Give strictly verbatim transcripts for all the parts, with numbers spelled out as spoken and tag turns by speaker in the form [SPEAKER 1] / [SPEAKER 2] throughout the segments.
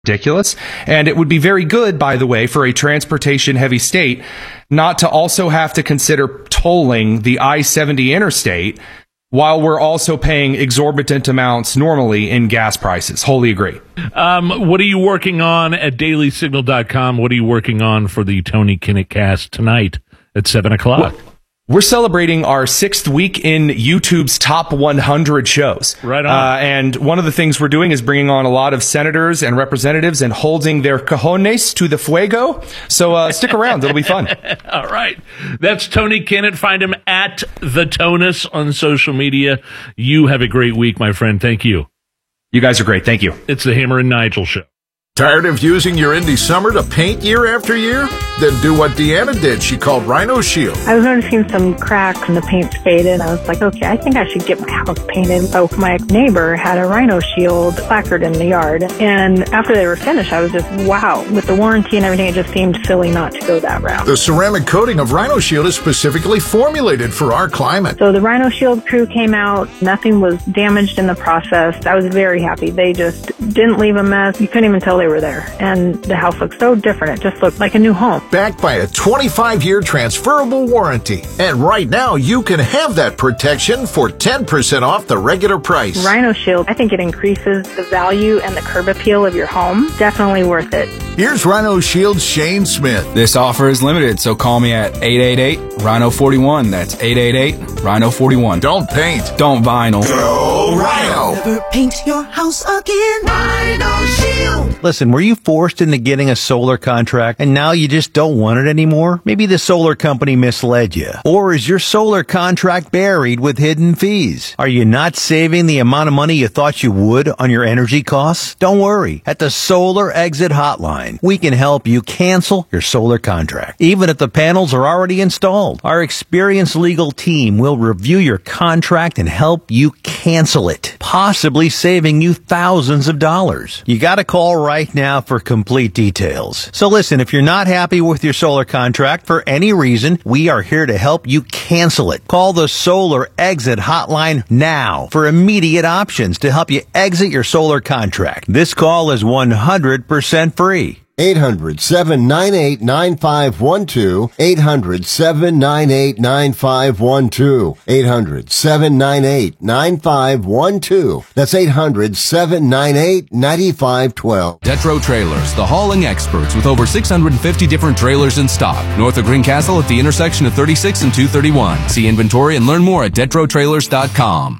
[SPEAKER 1] ridiculous. And it would be very good, by the way, for a transportation heavy state not to also have to consider tolling the I seventy interstate while we're also paying exorbitant amounts normally in gas prices. Wholly agree.
[SPEAKER 2] Um, what are you working on at daily signal dot com? What are you working on for the Tony Kinnett cast tonight at seven o'clock?
[SPEAKER 1] Well, we're celebrating our sixth week in YouTube's top one hundred shows.
[SPEAKER 2] Right on.
[SPEAKER 1] Uh, and one of the things we're doing is bringing on a lot of senators and representatives and holding their cojones to the fuego. So uh, stick around. It'll be fun.
[SPEAKER 2] All right. That's Tony Kinnett. Find him at The Tonus on social media. You have a great week, my friend. Thank you.
[SPEAKER 1] You guys are great. Thank you.
[SPEAKER 2] It's the Hammer and Nigel Show.
[SPEAKER 3] Tired of using your Indy Summer to paint year after year? Then do what Deanna did. She called Rhino Shield.
[SPEAKER 4] I was noticing some cracks and the paint's faded. I was like, okay, I think I should get my house painted. So my neighbor had a Rhino Shield placard in the yard. And after they were finished, I was just, wow. With the warranty and everything, it just seemed silly not to go that route.
[SPEAKER 3] The ceramic coating of Rhino Shield is specifically formulated for our climate.
[SPEAKER 4] So the Rhino Shield crew came out. Nothing was damaged in the process. I was very happy. They just didn't leave a mess. You couldn't even tell they were there. And the house looked so different. It just looked like a new home.
[SPEAKER 3] Backed by a twenty-five year transferable warranty. And right now, you can have that protection for ten percent off the regular price.
[SPEAKER 4] Rhino Shield, I think it increases the value and the curb appeal of your home. Definitely worth it.
[SPEAKER 3] Here's Rhino Shield's Shane Smith.
[SPEAKER 5] This offer is limited, so call me at eight eight eight, Rhino four one. That's eight eight eight, Rhino four one.
[SPEAKER 3] Don't paint.
[SPEAKER 5] Don't vinyl.
[SPEAKER 3] Go Rhino.
[SPEAKER 6] Never paint your house again. Rhino Shield.
[SPEAKER 7] Listen, were you forced into getting a solar contract and now you just don't want it anymore? Maybe the solar company misled you. Or is your solar contract buried with hidden fees? Are you not saving the amount of money you thought you would on your energy costs? Don't worry. At the Solar Exit Hotline, we can help you cancel your solar contract, even if the panels are already installed. Our experienced legal team will review your contract and help you cancel it, possibly saving you thousands of dollars. You got to call right now for complete details. So listen, if you're not happy with your solar contract for any reason, we are here to help you cancel it. Call the Solar Exit Hotline now for immediate options to help you exit your solar contract. This call is one hundred percent free.
[SPEAKER 8] eight hundred, seven nine eight, nine five one two. eight hundred, seven nine eight, nine five one two. eight hundred, seven nine eight, nine five one two. That's eight hundred, seven nine eight, nine five one two.
[SPEAKER 9] Detro Trailers, the hauling experts with over six hundred fifty different trailers in stock. North of Greencastle at the intersection of thirty-six and two thirty-one. See inventory and learn more at detro trailers dot com.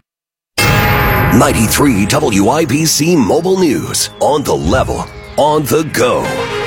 [SPEAKER 10] ninety-three W I B C Mobile News. On the level. On the go.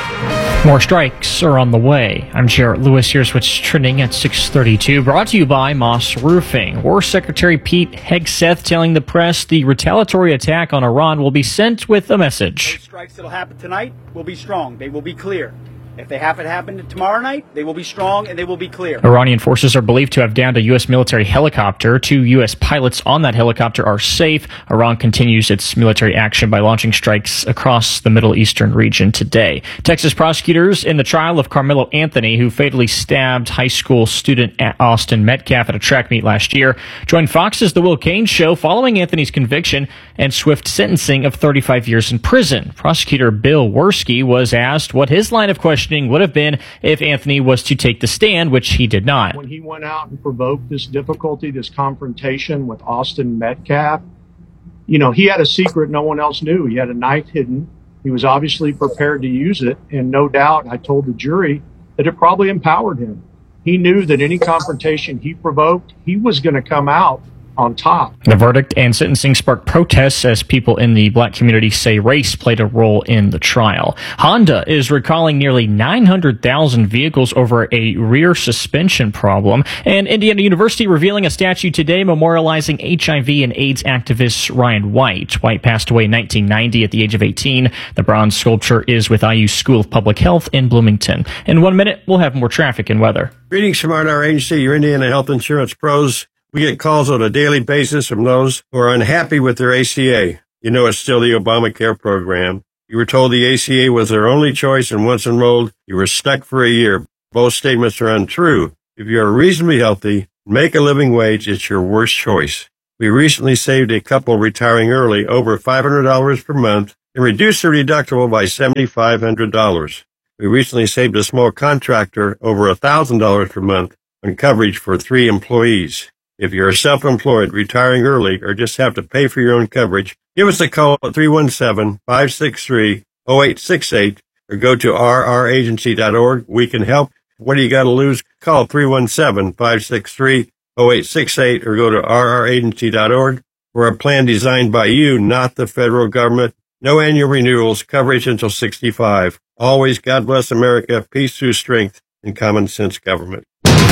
[SPEAKER 11] More strikes are on the way. I'm Jarrett Lewis. Here's what's trending at six thirty-two. Brought to you by Moss Roofing. War Secretary Pete Hegseth telling the press the retaliatory attack on Iran will be sent with a message.
[SPEAKER 12] Those strikes that will happen tonight will be strong. They will be clear. If they happen to happen tomorrow night, they will be strong and they will be clear.
[SPEAKER 11] Iranian forces are believed to have downed a U S military helicopter. Two U S pilots on that helicopter are safe. Iran continues its military action by launching strikes across the Middle Eastern region today. Texas prosecutors in the trial of Carmelo Anthony, who fatally stabbed high school student Austin Metcalf at a track meet last year, joined Fox's The Will Cain Show following Anthony's conviction and swift sentencing of thirty-five years in prison. Prosecutor Bill Werski was asked what his line of questioning would have been if Anthony was to take the stand, which he did not.
[SPEAKER 13] When he went out and provoked this difficulty, this confrontation with Austin Metcalf, you know, he had a secret no one else knew. He had a knife hidden. He was obviously prepared to use it. And no doubt, I told the jury that it probably empowered him. He knew that any confrontation he provoked, he was going to come out on top.
[SPEAKER 11] The verdict and sentencing sparked protests as people in the black community say race played a role in the trial. Honda is recalling nearly nine hundred thousand vehicles over a rear suspension problem. And Indiana University revealing a statue today memorializing H I V and AIDS activist Ryan White. White passed away in nineteen ninety at the age of eighteen. The bronze sculpture is with I U School of Public Health in Bloomington. In one minute, we'll have more traffic and weather.
[SPEAKER 14] Greetings from our agency, your Indiana Health Insurance Pros. We get calls on a daily basis from those who are unhappy with their A C A. You know it's still the Obamacare program. You were told the A C A was their only choice, and once enrolled, you were stuck for a year. Both statements are untrue. If you are reasonably healthy, make a living wage, it's your worst choice. We recently saved a couple retiring early over five hundred dollars per month and reduce their deductible by seven thousand five hundred dollars. We recently saved a small contractor over one thousand dollars per month on coverage for three employees. If you're self-employed, retiring early, or just have to pay for your own coverage, give us a call at three one seven, five six three, zero eight six eight or go to r r agency dot org. We can help. What do you got to lose? Call three one seven, five six three, zero eight six eight or go to r r agency dot org. We're a plan designed by you, not the federal government. No annual renewals, coverage until sixty-five. Always God bless America, peace through strength, and common sense government.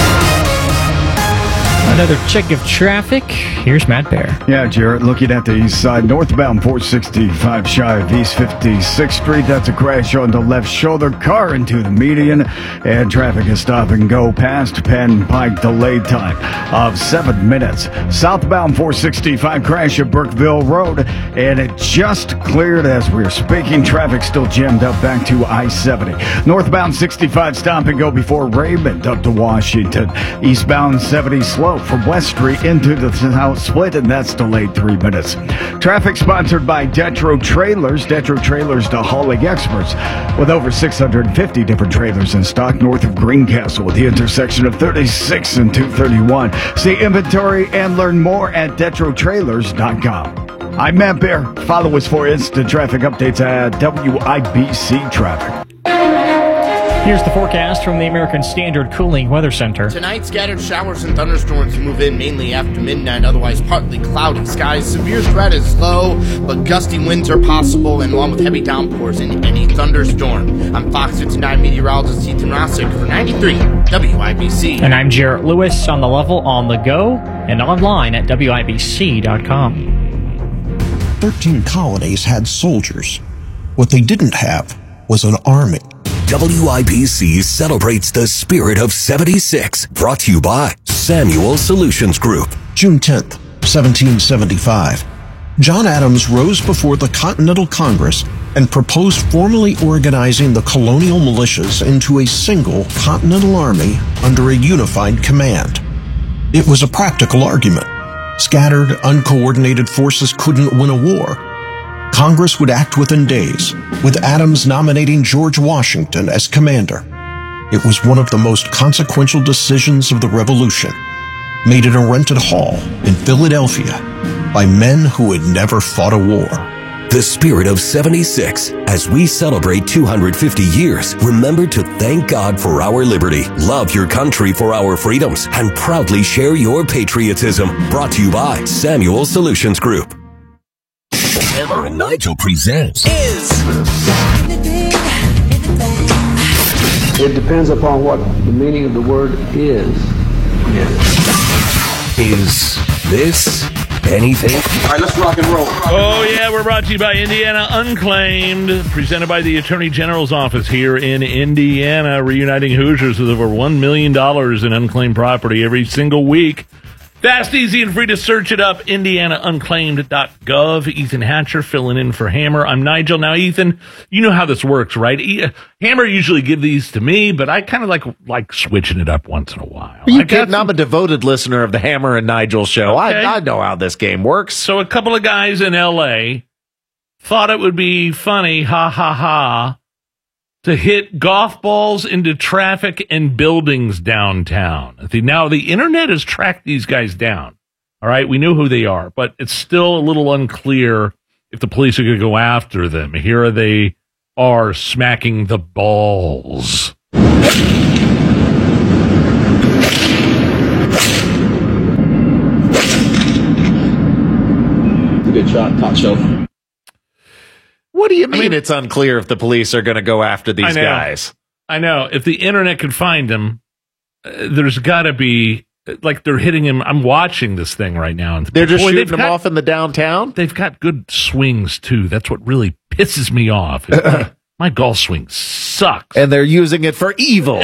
[SPEAKER 11] Another check of traffic. Here's Matt Bear.
[SPEAKER 15] Yeah, Jarrett, looking at the east side, northbound four sixty-five shy of East fifty-sixth Street. That's a crash on the left shoulder. Car into the median, and traffic is stop and go past Penn Pike. Delay time of seven minutes. Southbound four sixty-five crash at Burkeville Road, and it just cleared as we're speaking. Traffic still jammed up back to I seventy. Northbound sixty-five stop and go before Raymond up to Washington. Eastbound seventy slow from West Street into the South Split, and that's delayed three minutes. Traffic sponsored by Detro Trailers. Detro Trailers, the hauling experts, with over six hundred fifty different trailers in stock north of Greencastle at the intersection of thirty-six and two thirty-one. See inventory and learn more at detro trailers dot com. I'm Matt Bear. Follow us for instant traffic updates at W I B C Traffic.
[SPEAKER 11] Here's the forecast from the American Standard Cooling Weather Center.
[SPEAKER 16] Tonight, scattered showers and thunderstorms move in mainly after midnight, otherwise partly cloudy skies. Severe threat is low, but gusty winds are possible, and along with heavy downpours in any thunderstorm. I'm Fox fifty-nine meteorologist Ethan Rossick for ninety-three W I B C.
[SPEAKER 11] And I'm Jarrett Lewis, on the level, on the go, and online at W I B C dot com.
[SPEAKER 17] Thirteen colonies had soldiers. What they didn't have was an army.
[SPEAKER 10] W I B C celebrates the spirit of seventy-six, brought to you by Samuel Solutions Group.
[SPEAKER 17] June tenth, seventeen seventy-five. John Adams rose before the Continental Congress and proposed formally organizing the colonial militias into a single Continental Army under a unified command. It was a practical argument. Scattered, uncoordinated forces couldn't win a war. Congress would act within days, with Adams nominating George Washington as commander. It was one of the most consequential decisions of the Revolution, made in a rented hall in Philadelphia by men who had never fought a war.
[SPEAKER 10] The spirit of seventy-six. As we celebrate two hundred fifty years, remember to thank God for our liberty, love your country for our freedoms, and proudly share your patriotism. Brought to you by Samuel Solutions Group. Hammer and Nigel presents
[SPEAKER 6] Is.
[SPEAKER 18] It depends upon what the meaning of the word is.
[SPEAKER 10] Is this anything?
[SPEAKER 16] All right, let's rock and roll.
[SPEAKER 2] Oh, yeah, we're brought to you by Indiana Unclaimed, presented by the Attorney General's office here in Indiana, reuniting Hoosiers with over one million dollars in unclaimed property every single week. Fast, easy, and free to search it up, indiana unclaimed dot gov. Ethan Hatcher filling in for Hammer. I'm Nigel. Now, Ethan, you know how this works, right? E- Hammer usually give these to me, but I kind of like like switching it up once in a while.
[SPEAKER 19] Are you
[SPEAKER 2] I
[SPEAKER 19] kidding?
[SPEAKER 2] some...
[SPEAKER 19] I'm a devoted listener of the Hammer and Nigel show.
[SPEAKER 2] Okay.
[SPEAKER 19] I, I know how this game works.
[SPEAKER 2] So a couple of guys in L A thought it would be funny, ha ha ha, to hit golf balls into traffic and buildings downtown. Now, the internet has tracked these guys down. All right, we know who they are, but it's still a little unclear if the police are going to go after them. Here they are smacking the balls.
[SPEAKER 18] Good shot, top shelf.
[SPEAKER 19] What do you mean,
[SPEAKER 2] I mean
[SPEAKER 19] it's unclear if the police are going to go after these
[SPEAKER 2] I know,
[SPEAKER 19] guys?
[SPEAKER 2] I know. If the internet could find them, uh, there's got to be, like, they're hitting him. I'm watching this thing right now. And
[SPEAKER 19] They're just
[SPEAKER 2] boy,
[SPEAKER 19] shooting them
[SPEAKER 2] got,
[SPEAKER 19] off in the downtown?
[SPEAKER 2] They've got good swings, too. That's what really pisses me off. my, my golf swing sucks.
[SPEAKER 19] And they're using it for evil.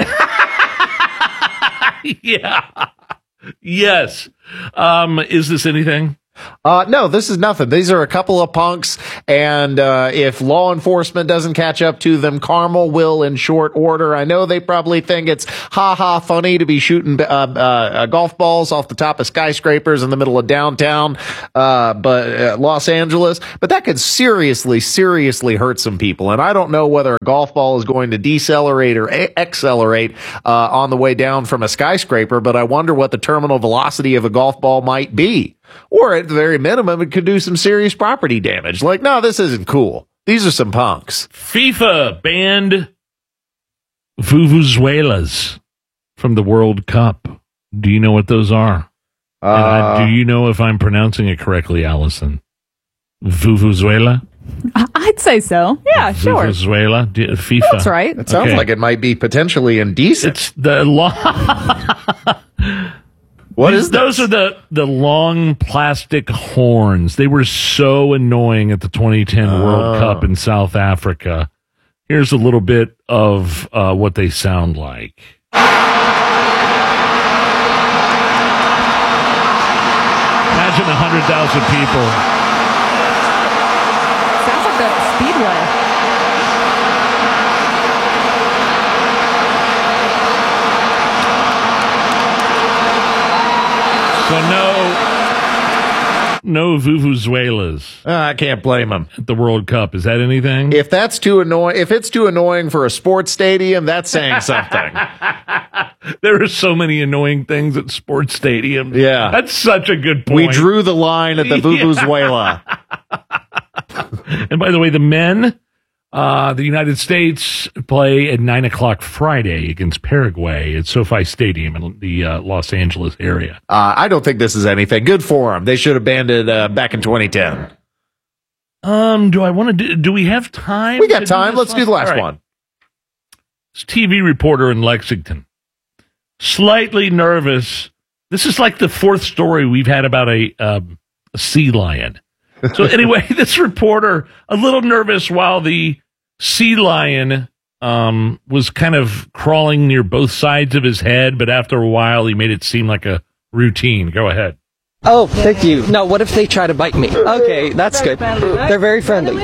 [SPEAKER 2] Yeah. Yes. Um, is this anything?
[SPEAKER 19] Uh, no, this is nothing. These are a couple of punks, and uh, if law enforcement doesn't catch up to them, Carmel will in short order. I know they probably think it's ha-ha funny to be shooting uh, uh, golf balls off the top of skyscrapers in the middle of downtown uh, but uh, Los Angeles, but that could seriously, seriously hurt some people, and I don't know whether a golf ball is going to decelerate or a- accelerate uh, on the way down from a skyscraper, but I wonder what the terminal velocity of a golf ball might be. Or at the very minimum, it could do some serious property damage. Like, no, this isn't cool. These are some punks.
[SPEAKER 2] FIFA banned vuvuzelas from the World Cup. Do you know what those are? Uh, and I, do you know if I'm pronouncing it correctly, Allison? Vuvuzuela?
[SPEAKER 20] I'd say so. Yeah, sure.
[SPEAKER 2] Venezuela, FIFA.
[SPEAKER 20] That's right.
[SPEAKER 19] It sounds
[SPEAKER 2] Okay.
[SPEAKER 19] like it might be potentially indecent.
[SPEAKER 2] It's the long.
[SPEAKER 19] What
[SPEAKER 2] These-
[SPEAKER 19] is
[SPEAKER 2] those are the the long plastic horns. They were so annoying at the twenty ten World
[SPEAKER 19] Oh.
[SPEAKER 2] Cup in South Africa. Here's a little bit of uh, what they sound like. Imagine a hundred thousand people.
[SPEAKER 20] Sounds like a speedway.
[SPEAKER 2] So no, no vuvuzelas
[SPEAKER 19] Uh, I can't blame them.
[SPEAKER 2] at the World Cup. Is that anything?
[SPEAKER 19] If that's too annoying, if it's too annoying for a sports stadium, that's saying something.
[SPEAKER 2] There are so many annoying things at sports stadiums.
[SPEAKER 19] Yeah.
[SPEAKER 2] That's such a good point.
[SPEAKER 19] We drew the line at the Vuvuzuela.
[SPEAKER 2] And by the way, the men, uh, the United States play at nine o'clock Friday against Paraguay at SoFi Stadium in the uh, Los Angeles area.
[SPEAKER 19] Uh, I don't think this is anything. Good for them. They should have banned it uh, back in twenty ten.
[SPEAKER 2] Um, do I want to do, do we have time?
[SPEAKER 19] We got
[SPEAKER 2] to
[SPEAKER 19] time.
[SPEAKER 2] this
[SPEAKER 19] Let's do the last
[SPEAKER 2] All right.
[SPEAKER 19] one.
[SPEAKER 2] This T V reporter in Lexington, slightly nervous. This is like the fourth story we've had about a, um, a sea lion. So anyway, this reporter a little nervous while the sea lion um, was kind of crawling near both sides of his head, but after a while, he made it seem like a routine. Go ahead.
[SPEAKER 21] Oh, thank you. No, what if they try to bite me? Okay, that's good. They're very friendly.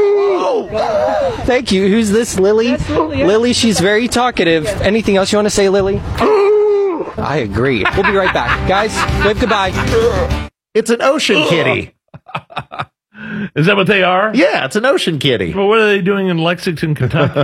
[SPEAKER 21] Thank you. Who's this, Lily? Lily, she's very talkative. Anything else you want to say, Lily? I agree. We'll be right back. Guys, wave goodbye.
[SPEAKER 19] It's an ocean kitty.
[SPEAKER 2] Is that what they are?
[SPEAKER 19] Yeah, it's an ocean kitty.
[SPEAKER 2] Well, what are they doing in Lexington, Kentucky?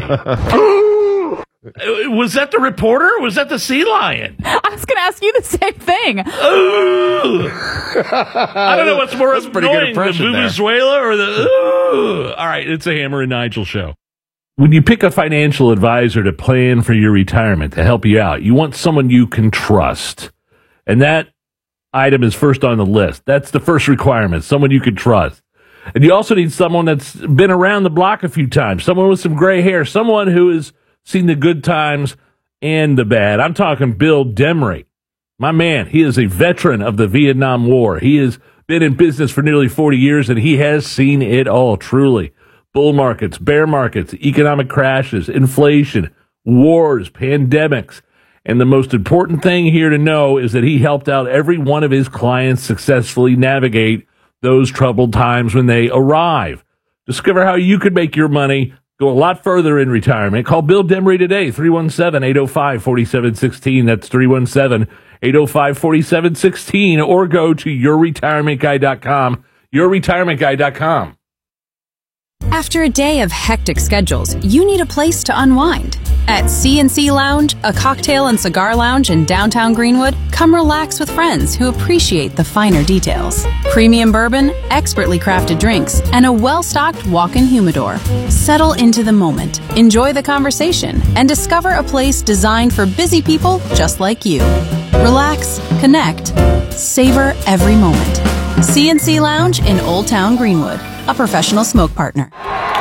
[SPEAKER 2] Was that the reporter? Was that the sea lion?
[SPEAKER 20] I was going to ask you the same thing.
[SPEAKER 2] Ooh. I don't know what's more
[SPEAKER 19] That's a pretty good
[SPEAKER 2] annoying, the
[SPEAKER 19] impression there.
[SPEAKER 2] Venezuela or the ooh. All right, it's a Hammer and Nigel show. When you pick a financial advisor to plan for your retirement, to help you out, you want someone you can trust. And that item is first on the list. That's the first requirement, someone you can trust. And you also need someone that's been around the block a few times, someone with some gray hair, someone who has seen the good times and the bad. I'm talking Bill Demery. My man, he is a veteran of the Vietnam War. He has been in business for nearly forty years, and he has seen it all, truly. Bull markets, bear markets, economic crashes, inflation, wars, pandemics. And the most important thing here to know is that he helped out every one of his clients successfully navigate those troubled times when they arrive. Discover how you could make your money go a lot further in retirement. Call Bill Demery today, three one seven, eight oh five, four seven one six. That's three one seven, eight oh five, four seven one six, or go to your retirement guy dot com, your retirement guy dot com.
[SPEAKER 22] After a day of hectic schedules, you need a place to unwind. At C and C Lounge, a cocktail and cigar lounge in downtown Greenwood, come relax with friends who appreciate the finer details. Premium bourbon, expertly crafted drinks, and a well-stocked walk-in humidor. Settle into the moment, enjoy the conversation, and discover a place designed for busy people just like you. Relax, connect, savor every moment. C and C Lounge in Old Town Greenwood, a professional smoke partner.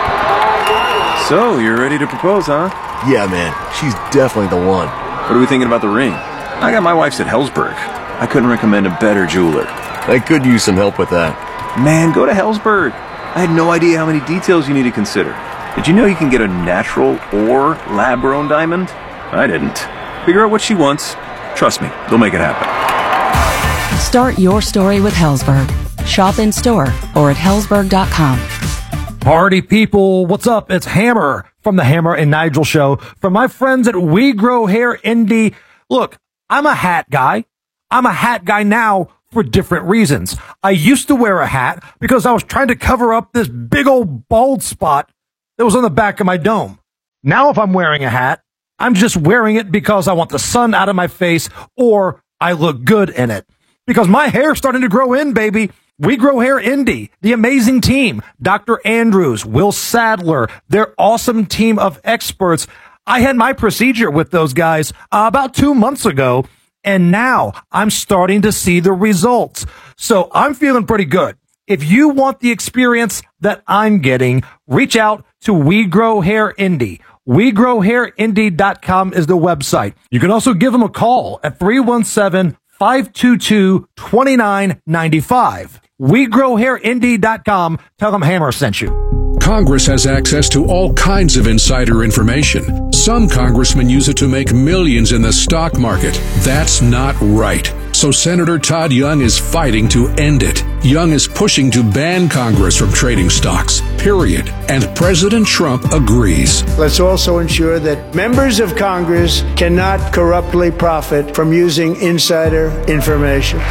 [SPEAKER 23] So, you're ready to propose, huh?
[SPEAKER 8] Yeah, man. She's definitely the one.
[SPEAKER 23] What are we thinking about the ring? I got my wife's at Hellsberg. I couldn't recommend a better jeweler.
[SPEAKER 8] I could use some help with that.
[SPEAKER 23] Man, go to Hellsberg. I had no idea how many details you need to consider. Did you know you can get a natural or lab-grown diamond? I didn't. Figure out what she wants. Trust me, they'll make it happen.
[SPEAKER 24] Start your story with Hellsberg.
[SPEAKER 22] Shop in store or at Hellsberg dot com.
[SPEAKER 1] Party people, what's up? It's Hammer from the Hammer and Nigel Show. From my friends at We Grow Hair Indie. Look, I'm a hat guy. I'm a hat guy now for different reasons. I used to wear a hat because I was trying to cover up this big old bald spot that was on the back of my dome. Now if I'm wearing a hat, I'm just wearing it because I want the sun out of my face or I look good in it. Because my hair's starting to grow in, baby. We Grow Hair Indie, the amazing team, Doctor Andrews, Will Sadler, their awesome team of experts. I had my procedure with those guys uh, about two months ago, and now I'm starting to see the results. So I'm feeling pretty good. If you want the experience that I'm getting, reach out to We Grow Hair Indie. we grow hair indie dot com is the website. You can also give them a call at three one seven, five two two, two nine nine five. we grow hair indie dot com. Tell them Hammer sent you.
[SPEAKER 4] Congress has access to all kinds of insider information. Some congressmen use it to make millions in the stock market. That's not right. So Senator Todd Young is fighting to end it. Young is pushing to ban Congress from trading stocks, period. And President Trump agrees.
[SPEAKER 18] Let's also ensure that members of Congress cannot corruptly profit from using insider information.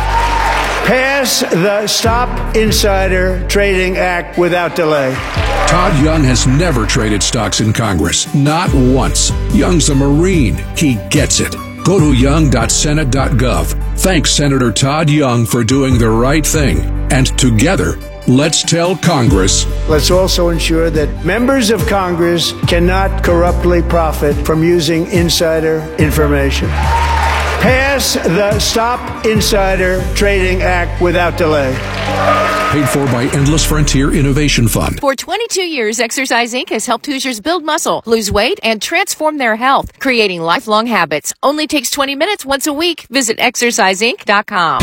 [SPEAKER 18] Pass the Stop Insider Trading Act without delay.
[SPEAKER 4] Todd Young has never traded stocks in Congress, not once. Young's a Marine. He gets it. Go to young dot senate dot gov. Thanks Senator Todd Young for doing the right thing. And together, let's tell Congress.
[SPEAKER 18] Let's also ensure that members of Congress cannot corruptly profit from using insider information. Pass the Stop Insider Trading Act without delay.
[SPEAKER 4] Paid for by Endless Frontier Innovation Fund.
[SPEAKER 5] For twenty-two years, Exercise Incorporated has helped Hoosiers build muscle, lose weight, and transform their health, creating lifelong habits. Only takes twenty minutes once a week. Visit exercise inc dot com.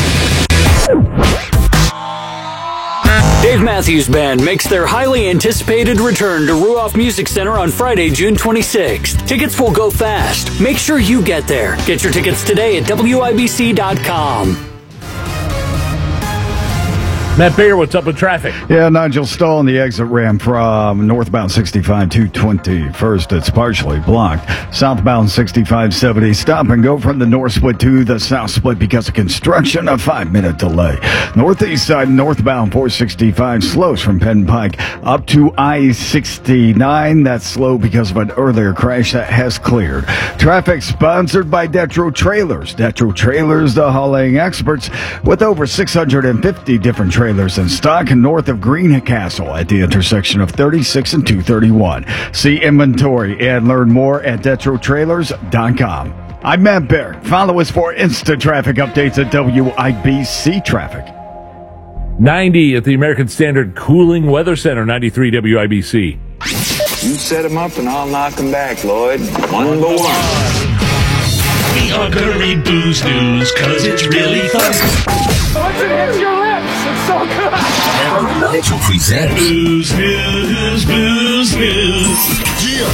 [SPEAKER 24] Dave Matthews Band makes their highly anticipated return to Ruoff Music Center on Friday, June twenty-sixth. Tickets will go fast. Make sure you get there. Get your tickets today at W I B C dot com.
[SPEAKER 2] Matt Bayer, what's up with traffic?
[SPEAKER 15] Yeah, Nigel Stahl on the exit ramp from northbound sixty-five to twenty-first. It's partially blocked. Southbound sixty-five seventy, stop and go from the north split to the south split because of construction, a five-minute delay. Northeast side northbound four sixty-five slows from Penn Pike up to I sixty-nine. That's slow because of an earlier crash that has cleared. Traffic sponsored by Detro Trailers. Detro Trailers, the hauling experts, with over six hundred fifty different trailers. Trailers in stock north of Greencastle at the intersection of thirty-six and two thirty-one. See inventory and learn more at detro trailers dot com. I'm Matt Baer. Follow us for instant traffic updates at W I B C Traffic.
[SPEAKER 2] ninety at the American Standard Cooling Weather Center, ninety-three W I B C.
[SPEAKER 25] You set them up and I'll knock them back, Lloyd. One by one.
[SPEAKER 6] We are gonna read Booze News, cause it's really fun. Once it hits your lips, it's so good.
[SPEAKER 10] Nigel presents
[SPEAKER 6] Booze News, Booze News. Yeah.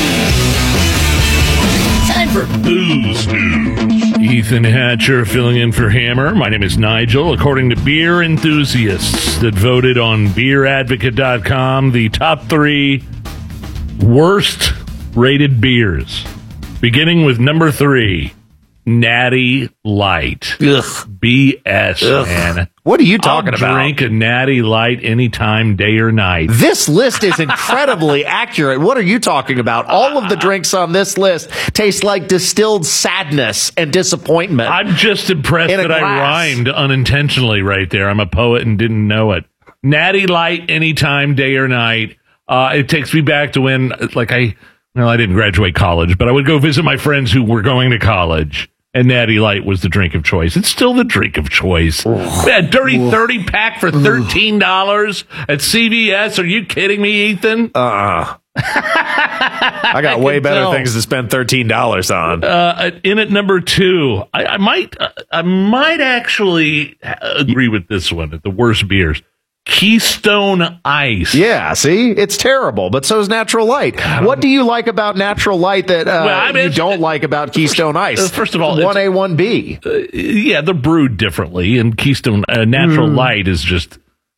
[SPEAKER 6] Time for Booze News.
[SPEAKER 2] Ethan Hatcher filling in for Hammer. My name is Nigel. According to beer enthusiasts that voted on beer advocate dot com, the top three worst rated beers. Beginning with number three, Natty Light.
[SPEAKER 19] Ugh.
[SPEAKER 2] B S,
[SPEAKER 19] Ugh.
[SPEAKER 2] man.
[SPEAKER 19] What are you talking
[SPEAKER 2] I'll
[SPEAKER 19] about?
[SPEAKER 2] Drink a Natty Light anytime, day or night.
[SPEAKER 19] This list is incredibly accurate. What are you talking about? All of the drinks on this list taste like distilled sadness and disappointment.
[SPEAKER 2] I'm just impressed
[SPEAKER 19] In a
[SPEAKER 2] that I
[SPEAKER 19] glass.
[SPEAKER 2] rhymed unintentionally right there. I'm a poet and didn't know it. Natty Light anytime, day or night. Uh, it takes me back to when, like, I... Well, I didn't graduate college, but I would go visit my friends who were going to college, and Natty Light was the drink of choice. It's still the drink of choice. A dirty thirty pack for thirteen dollars at C V S. Are you kidding me, Ethan?
[SPEAKER 19] Uh-uh. I got
[SPEAKER 2] I
[SPEAKER 19] way
[SPEAKER 2] can
[SPEAKER 19] better
[SPEAKER 2] tell.
[SPEAKER 19] things to spend thirteen dollars on.
[SPEAKER 2] Uh, in at number two, I, I might, uh, I might actually agree with this one at the worst beers. Keystone Ice.
[SPEAKER 19] Yeah, see? It's terrible, but so is Natural Light. What do you like about Natural Light that uh,
[SPEAKER 2] Well, I mean,
[SPEAKER 19] you don't like about Keystone Ice?
[SPEAKER 2] Uh, first of all,
[SPEAKER 19] one A, one B.
[SPEAKER 2] Uh, yeah, they're brewed differently, and Keystone uh, Natural
[SPEAKER 19] Mm.
[SPEAKER 2] Light is just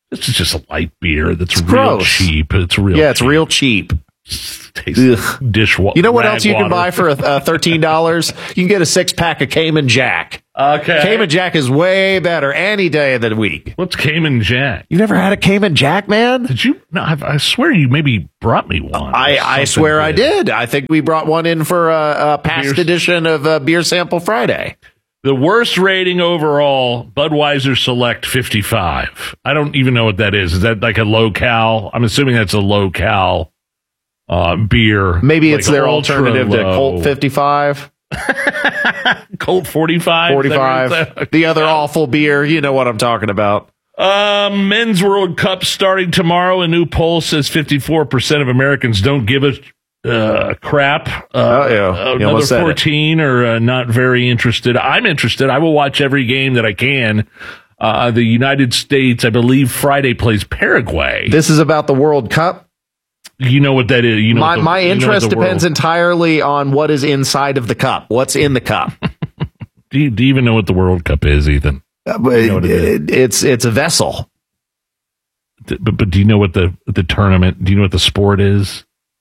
[SPEAKER 2] This is just a light beer that's
[SPEAKER 19] It's
[SPEAKER 2] real
[SPEAKER 19] gross.
[SPEAKER 2] cheap. It's real
[SPEAKER 19] Yeah, it's
[SPEAKER 2] cheap.
[SPEAKER 19] real cheap.
[SPEAKER 2] Tastes dishwater.
[SPEAKER 19] You know what else you can buy for uh, thirteen dollars? You can get a six pack of Cayman Jack.
[SPEAKER 2] Okay.
[SPEAKER 19] Cayman Jack is way better any day of the week.
[SPEAKER 2] What's Cayman Jack?
[SPEAKER 19] You never had a Cayman Jack, man?
[SPEAKER 2] Did you? No, I've, I swear you maybe brought me one.
[SPEAKER 19] I, I swear I did. I think we brought one in for a, a past
[SPEAKER 2] Beer-
[SPEAKER 19] edition of uh, Beer Sample Friday.
[SPEAKER 2] The worst rating overall, Budweiser Select fifty-five. I don't even know what that is. Is that like a low cal? I'm assuming that's a low cal uh, beer.
[SPEAKER 19] Maybe it's
[SPEAKER 2] like
[SPEAKER 19] their
[SPEAKER 2] ultra
[SPEAKER 19] alternative to
[SPEAKER 2] low.
[SPEAKER 19] Colt fifty-five.
[SPEAKER 2] Colt forty-five.
[SPEAKER 19] forty-five. The other awful beer. You know what I'm talking about.
[SPEAKER 2] Uh, Men's World Cup starting tomorrow. A new poll says fifty-four percent of Americans don't give a uh, crap. Uh,
[SPEAKER 19] Oh, yeah. You
[SPEAKER 2] Another
[SPEAKER 19] almost said it.
[SPEAKER 2] fourteen are uh, not very interested. I'm interested. I will watch every game that I can. Uh, the United States, I believe, Friday plays Paraguay.
[SPEAKER 19] This is about the World Cup.
[SPEAKER 2] You know what that is. You know
[SPEAKER 19] my
[SPEAKER 2] what the,
[SPEAKER 19] my
[SPEAKER 2] you know what
[SPEAKER 19] interest
[SPEAKER 2] the
[SPEAKER 19] depends
[SPEAKER 2] world-
[SPEAKER 19] entirely on what is inside of the cup. What's in the cup?
[SPEAKER 2] do, you, do you even know what the World Cup is, Ethan?
[SPEAKER 19] Uh, but
[SPEAKER 2] You know what it is?
[SPEAKER 19] it- it's it's a vessel.
[SPEAKER 2] D- But, but do you know what the the tournament? Do you know what the sport is?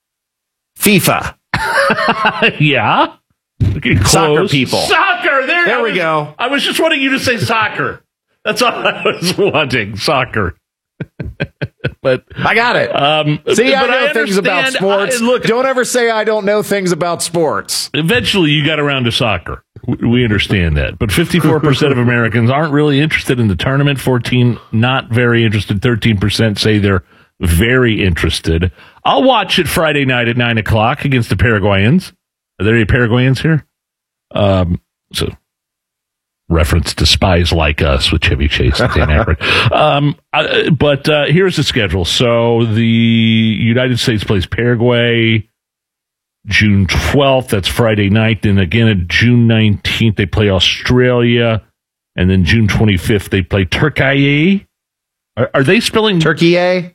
[SPEAKER 19] FIFA.
[SPEAKER 2] Yeah. Okay,
[SPEAKER 19] Soccer
[SPEAKER 2] close.
[SPEAKER 19] people.
[SPEAKER 2] Soccer. There,
[SPEAKER 19] There
[SPEAKER 2] I
[SPEAKER 19] we
[SPEAKER 2] was-
[SPEAKER 19] go.
[SPEAKER 2] I was just wanting you to say soccer. That's all I was wanting. Soccer. But
[SPEAKER 19] I got it.
[SPEAKER 2] Um,
[SPEAKER 19] See, I
[SPEAKER 2] but
[SPEAKER 19] know things about
[SPEAKER 2] understand-
[SPEAKER 19] sports.
[SPEAKER 2] I- look,
[SPEAKER 19] Don't ever say I don't know things about sports.
[SPEAKER 2] eventually you got around to soccer. We- We understand that. But fifty-four percent of Americans aren't really interested in the tournament. fourteen not very interested. thirteen percent say they're very interested. I'll watch it Friday night at nine o'clock against the Paraguayans. Are there any Paraguayans here? Um, so reference to Spies Like Us with Chevy Chase and Dan Aykroyd. Um, uh, but uh, here's the schedule. So the United States plays Paraguay June twelfth. That's Friday night. Then again at June nineteenth, they play Australia. And then June twenty-fifth, they play Turkey. Are, are they spelling
[SPEAKER 19] Turkey? A?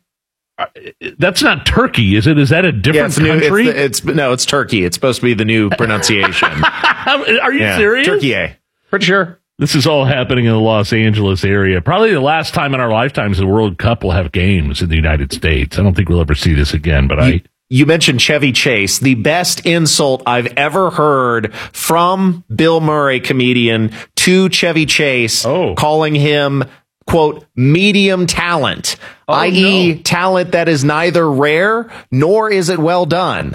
[SPEAKER 2] That's not Turkey, is it? Is that a
[SPEAKER 19] Yeah,
[SPEAKER 2] different
[SPEAKER 19] it's new. It's,
[SPEAKER 2] country?
[SPEAKER 19] the- it's no, it's Turkey. It's supposed to be the new pronunciation.
[SPEAKER 2] Are you
[SPEAKER 19] Yeah,
[SPEAKER 2] serious?
[SPEAKER 19] Turkey? A. Pretty sure.
[SPEAKER 2] This is all happening in the Los Angeles area. Probably the last time in our lifetimes the World Cup will have games in the United States. I don't think we'll ever see this again, but I.
[SPEAKER 19] You mentioned Chevy Chase. The best insult I've ever heard from Bill Murray, comedian, to Chevy Chase,
[SPEAKER 2] Oh.
[SPEAKER 19] calling him, quote, medium talent,
[SPEAKER 2] Oh,
[SPEAKER 19] that is talent that is neither rare nor is it well done.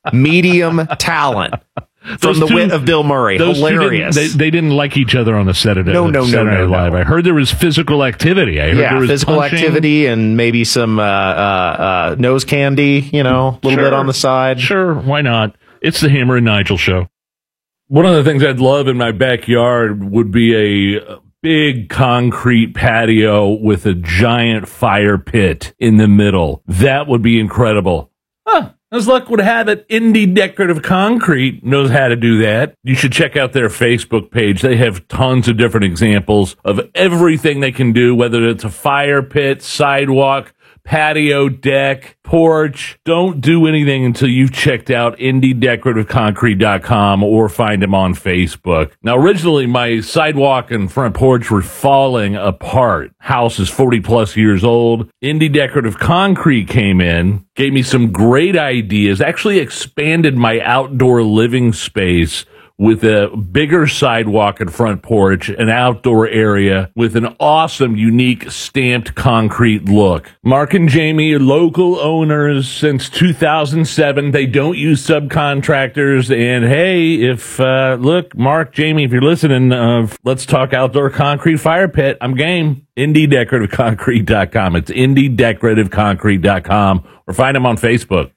[SPEAKER 19] Medium talent. From
[SPEAKER 2] Those
[SPEAKER 19] the
[SPEAKER 2] two-
[SPEAKER 19] wit of Bill Murray.
[SPEAKER 2] Those two
[SPEAKER 19] Hilarious.
[SPEAKER 2] didn't- they, they didn't like each other on the Saturday,
[SPEAKER 19] No, no, no,
[SPEAKER 2] Saturday
[SPEAKER 19] no,
[SPEAKER 2] Night Live.
[SPEAKER 19] no.
[SPEAKER 2] I heard there was physical activity. I heard there
[SPEAKER 19] yeah,
[SPEAKER 2] was
[SPEAKER 19] physical
[SPEAKER 2] punching.
[SPEAKER 19] activity and maybe some uh, uh, uh, nose candy, you know, a little
[SPEAKER 2] Sure.
[SPEAKER 19] bit on the side.
[SPEAKER 2] Sure, why not? It's the Hammer and Nigel show. One of the things I'd love in my backyard would be a big concrete patio with a giant fire pit in the middle. That would be incredible. Huh. As luck would have it, Indie Decorative Concrete knows how to do that. You should check out their Facebook page. They have tons of different examples of everything they can do, whether it's a fire pit, sidewalk, patio, deck, porch. Don't do anything until you've checked out indie decorative concrete dot com or find them on Facebook. Now, originally, my sidewalk and front porch were falling apart. House is forty plus years old. Indie Decorative Concrete came in, gave me some great ideas, actually expanded my outdoor living space with a bigger sidewalk and front porch, an outdoor area with an awesome, unique stamped concrete look. Mark and Jamie are local owners since two thousand seven. They don't use subcontractors. And hey, if, uh, look, Mark, Jamie, if you're listening, uh, let's talk outdoor concrete fire pit. I'm game. indie decorative concrete dot com. It's indie decorative concrete dot com or find them on Facebook.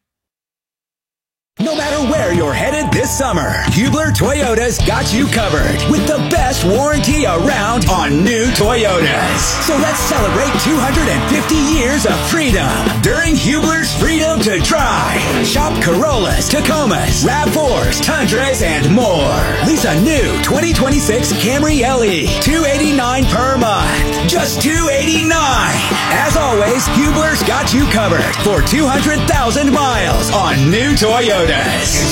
[SPEAKER 3] No matter where you're headed this summer, Hubler Toyota's got you covered with the best warranty around on new Toyotas. So let's celebrate two hundred fifty years of freedom during Hubler's Freedom to Drive. Shop Corollas, Tacomas, RAV fours, Tundras, and more. Lease a new twenty twenty-six Camry L E, two hundred eighty-nine dollars per month. Just two hundred eighty-nine dollars. As always, Hubler's got you covered for two hundred thousand miles on new Toyotas.